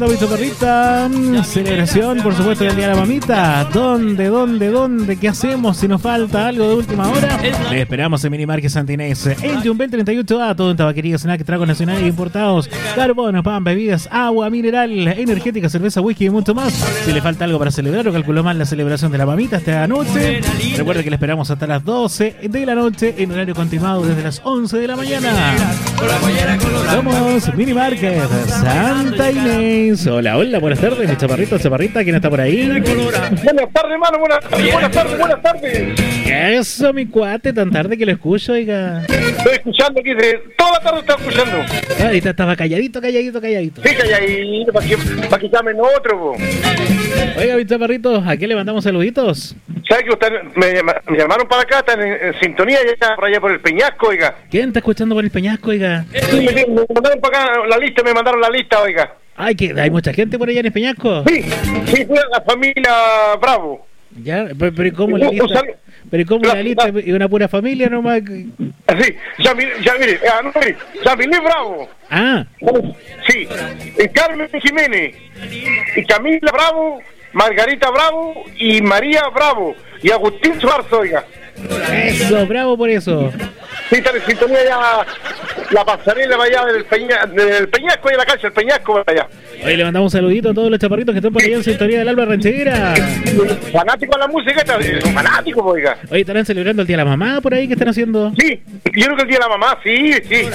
mi chaparrita. Celebración, por supuesto, del Día de la Mamita. ¿Dónde? ¿Qué hacemos si nos falta algo de última hora? Le esperamos en Minimarket Santa Inés. En Jumbel 38A, todo en tabaquería, snack, tragos nacionales e importados, carbono, pan, bebidas, agua mineral, energética, cerveza, whisky y mucho más. Si le falta algo para celebrar o calculó mal la celebración de la mamita esta noche, recuerde que le esperamos hasta las 12 de la noche en horario continuado desde las 11 de la mañana. Somos Minimarket Santa Inés. Hola, buenas tardes, mi chaparrita, ¿quién está por ahí? Buenas tardes, hermano, buenas tardes. Eso, mi cuate, tan tarde que lo escucho, oiga. Estoy escuchando aquí, toda la tarde estoy escuchando. Ahorita estaba calladito. Sí, calladito, para que llamen otro, po. Oiga, mi chaparrito, ¿a qué le mandamos saluditos? ¿Sabes que usted me llamaron para acá? Están en sintonía, ya están por allá por el Peñasco, oiga. ¿Quién está escuchando por el Peñasco, oiga? Sí, me mandaron para acá me mandaron la lista, oiga. Ay, que hay mucha gente por allá en el Peñasco. Sí, fue la familia Bravo. Ya, pero ¿cómo la lista? Pero ¿cómo la lista? ¿Y una pura familia nomás? Sí, mire, Yamilé Bravo. Ah. Sí, Carmen Jiménez, y Camila Bravo, Margarita Bravo, y María Bravo, y Agustín Suárez, oiga. Eso, bravo por eso. Sí, está en sintonía ya la pasarela allá del Peñasco y de la calle del Peñasco allá. Hoy le mandamos un saludito a todos los chaparritos que están por allá en sintonía del Alba Ranchera. Fanático a la música, son fanáticos, oiga. Hoy estarán celebrando el Día de la Mamá por ahí, ¿qué están haciendo? Sí, yo creo que el Día de la Mamá, sí.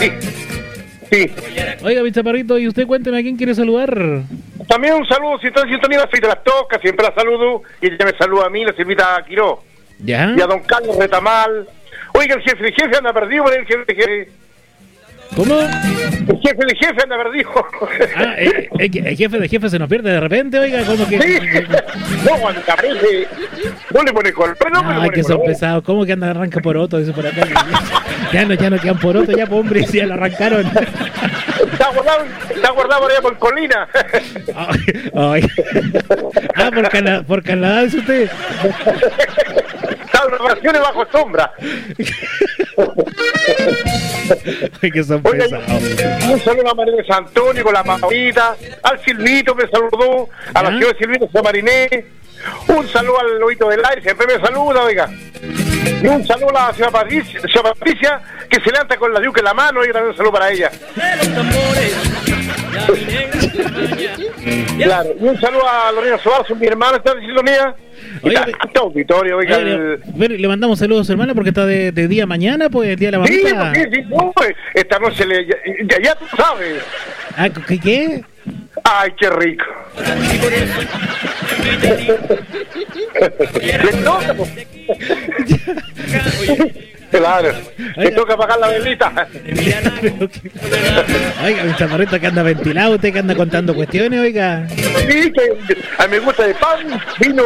Oiga, mi chaparrito, y usted cuénteme a quién quiere saludar. También un saludo, si está en sintonía, la Feita Las Tocas, siempre la saludo, y ella me saluda a mí, la Silvita Quiró. ¿Ya? Y a don Carlos Retamal. Oiga, el jefe anda perdido por el jefe. ¿Cómo? El jefe anda perdido. Ah, el jefe se nos pierde de repente, oiga, ¿cómo que? Sí. No, cuando te aparece, no le pone color. Ah, que son pesados. ¿Cómo que anda arranca poroto? Dice por acá. Ya no quedan poroto, ya, pues, hombre, si ya lo arrancaron. Está guardado por allá por Colina. Ay. Ah, por Canadá, ¿es usted? Está en vacaciones bajo sombra. Ay, que son pesados. Un saludo a María de San Antonio con la mamita, al Silvito me saludó, a la ciudad de Silvito San Mariné. Un saludo al Lobito del Aire, siempre me saluda, oiga. Y un saludo a la señora Patricia, que se levanta con la yuca en la mano, y también un saludo para ella. Claro, y un saludo a Lorena Sobar, mi hermana, está en sintonía. Está auditorio, oiga. Le mandamos saludos a su hermana porque está de día mañana, pues, el Día de la Mamita. Sí, pues, esta noche ya tú sabes. Ah, ¿qué? Ay, qué rico. Claro, me toca pagar la velita. Oiga, mi chaparrito que anda ventilado, usted que anda contando cuestiones, oiga. Sí, que a mí me gusta de pan, vino.